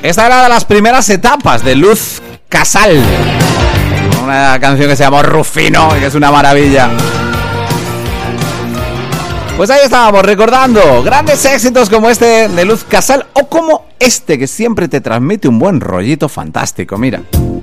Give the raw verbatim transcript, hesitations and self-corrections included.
Esta era de las primeras etapas de Luz Casal, una canción que se llamó Rufino y que es una maravilla. Pues ahí estábamos recordando grandes éxitos como este de Luz Casal o como este que siempre te transmite un buen rollito fantástico, mira.